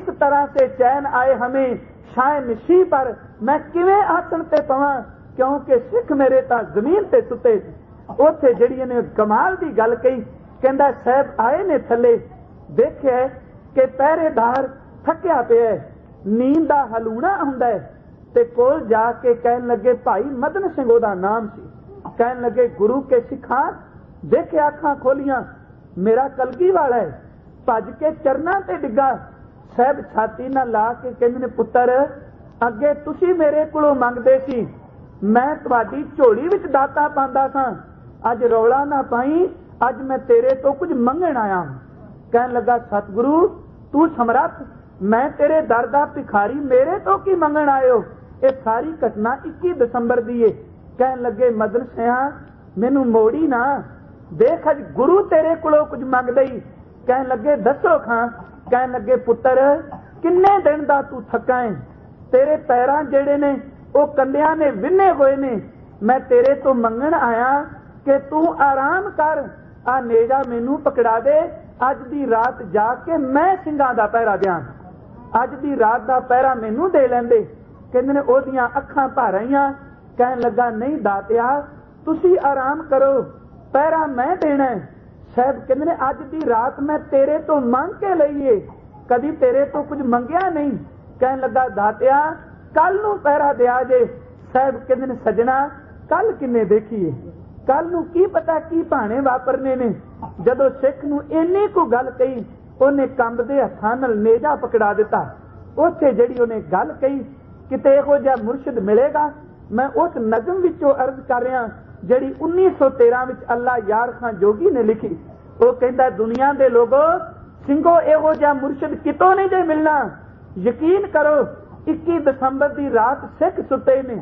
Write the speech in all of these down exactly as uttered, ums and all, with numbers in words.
किस तरह से चैन आए हमें शाय नशी पर, मैं किवें आसन ते पवां क्योंकि सिख मेरे तां जमीन ते सुते। उत्थे जिहड़ी ने कमाल दी गल कही, कहंदा साहब आए ने थले, देखिया कि पहरेदार थकिया पिया, नींद दा हलूणा हुंदा है, ते कोल जाके कहन लगे, भाई मदन सिंह ओहदा नाम सी, कहन लगे गुरु के सिखा, देखे अखां खोलियां, मेरा कलगी वाला है, भज के चरना ते डिगा। साहब छाती ना ला के कहंदे ने, पुत्तर अगे तुसी मेरे कोलों मंगदे सी, मैं तुहाडी झोली विच दाता पांदा सां, अज रौला ना पाई, अज मैं तेरे तो कुछ मंगण आया। कहन लगा सतगुरु तू समरथ, मैं तेरे दर दा भिखारी, मेरे तो की मंगण आयो। ये सारी घटना इक्की दसंबर दी है। कहन लगे मदन सिंह मैनू मोड़ी ना, देख अज गुरु तेरे कोलों कुछ मंगदा ही। कहन लगे दसो खां। कहन लगे पुत्तर किन्ने दिन दा तू थका है, तेरे पैरां जेड़े ने वो कंडियां ने विन्ने होए ने, मैं तेरे तो मंगण आया कि तू आराम कर, आ नेजा मैनू पकड़ा दे, अज दी रात जाके मैं सिंगां दा पहरा दियां, अज दी रात दा पहरा मैनू दे लैंदे। कहंदे ने ओदियां अखां भर आईयां। कहन लगा नहीं दातिया तुसी आराम करो, पहरा मैं देना है। साहब कहंदे ने अज दी रात मैं तेरे तो मंग के लईए, कदी तेरे तो कुछ मंगिया नहीं। कहन लगा दातिया कल नू पहरा दिया जे। साहब कहंदे ने सजना कल किन्ने देखीए, कल नू की पता की भाने वापरने ने। जदों सिख नू इन्नी को गल कही, उन्हें कंबदे हत्थां नाल नेजा पकड़ा दिता। उत्थे जिहड़ी उन्हें गल कही, किते इहो जिहा मुर्शिद मिलेगा। मैं उस नज़म विचों अर्ज कर रहा जिहड़ी उन्नीस सौ तेरह विच अल्लाह यार खान जोगी ने लिखी। वो कहंदा दुनिया दे लोगो सिंघो इहो जिहा मुर्शिद कितों नहीं जे मिलना। यकीन करो इक्की दसंबर दी रात सिख सुते ने,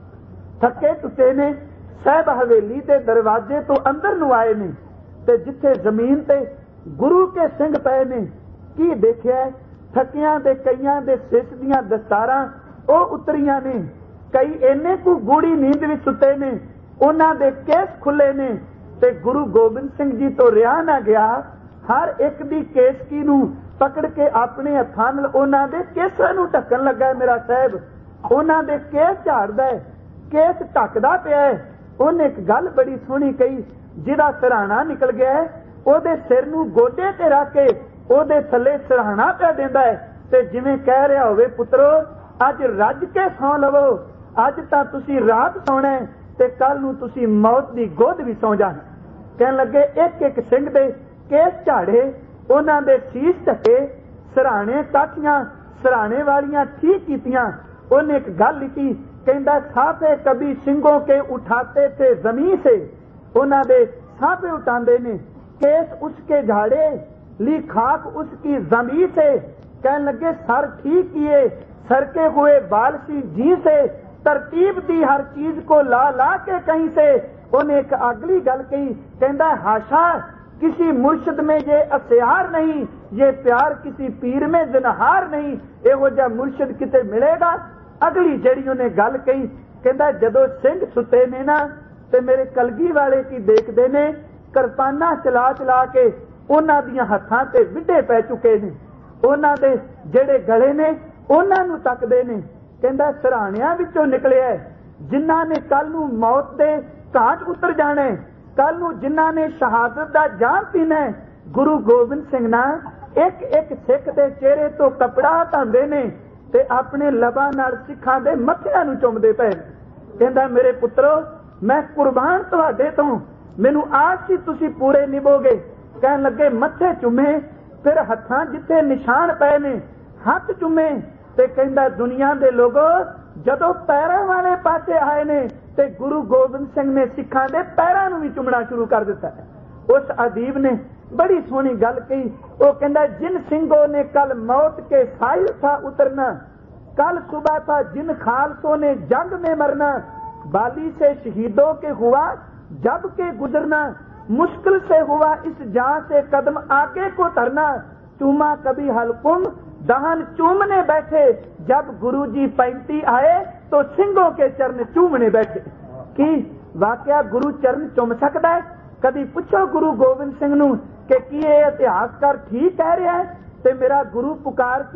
थके टुटे ने, साहब हवेली दे दरवाजे तो अंदर नू आए ने, ते जिथे जमीन ते गुरु के सिंह पए ने, की देखिया थकियां दे कईयां दे सिस दियां दस्तारां ओ उतरियां ने, कई इन्ने को गूड़ी नींद विच सुते ने, उन्हां दे केस खुले ने, ते गुरु गोबिंद सिंह जी तो रिहा ना गया। हर एक दी केसकी नू पकड़ के अपने हत्थां नाल उन्हां दे केसां नू ढकन लगा। मेरा साहब उन्हां दे केस झाड़दा है, केस ढकदा पिया है। उन्हें एक गल बड़ी सोहनी कही, जिहदा सराहना निकल गया है ओदे सिर नू गोडे ते रख के ओदे थल्ले सराहना पिया देंदा है, ते जिवें कह रहा होवे पुत्रो अज रज के सौ लवो, अज तां तुसी रात सौना है ते कल नू तुसी मौत दी गोद भी सौ जाना। कहन लगे एक एक सिंह दे केस झाड़े, उन्हां दे शीश ढके, सराहने काठियां सराहने वालियां ठीक कीतियां। उन्हें एक गल लिखी, कहंदा साफे कभी सिंगों के उठाते थे जमीन से, उन्हां दे साफे उठांदे ने, केस उसके झाड़े ली खाक उसकी जमीन से। कहन लगे सर ठीक किए सरके हुए बाल सी जी से, तरतीब दी हर चीज को ला ला के कहीं से। उन्हें एक अगली गल कही, कहंदा हाशा किसी मुर्शिद में ये असियार नहीं, ये प्यार किसी पीर में ज़िनहार नहीं, एहो जिहा मुर्शिद किते मिलेगा। अगली जड़ी उन्हें गल कही, कहंदा जदों सिंह सुते ने ना ते मेरे कलगी वाले की देखदे ने, किरपाना चला चला के उन्हां दियां हत्थां ते विड्डे पै चुके ने, उन्हां दे जेड़े गले ने उन्हां नूं तकदे ने। कहंदा सराहणियां विचों निकलिया जिन्हां ने कल नूं मौत दे घाट उतर जाना, कल नूं जिन्हां ने शहादत दा जाम पीना। गुरु गोबिंद सिंह ना एक एक सिख दे चेहरे तो कपड़ा हटांदे ने ते अपने लबां नाल सिखां दे मत्थिआं नूं चुमदे पए। कहंदा मेरे पुत्रो मैं कुर्बान तुहाडे तो, मैनू आस सी तुसी पूरे निभोगे। कहन लगे मत्थे चुमे, फिर हत्थां जिथे निशान पए ने हथ चुमे, ते कहंदा दुनिया दे लोगो जदों पैरां वाले पासे आए ने ते गुरु गोबिंद सिंह ने सिखां दे पैरां नूं भी चुमना शुरू कर दिता। उस अदीब ने बड़ी सोहनी गल कही, वो कहंदा जिन सिंहों ने कल मौत के साहिल था उतरना, कल सुबह था जिन खालसों ने जंग में मरना, बाली से शहीदों के हुआ जब के गुजरना, मुश्किल से हुआ इस जहां से कदम आगे को धरना, चूमा कभी हलकुम दहन चूमने बैठे, जब गुरुजी पैंती आए तो सिंहों के चरण चूमने बैठे। कि वाकया गुरु चरण चुम सकता है? कभी पूछो गुरु गोबिंद सिंह नूं कि की ये इतिहासकार ठीक कह रहा है? ते मेरा गुरु पुकार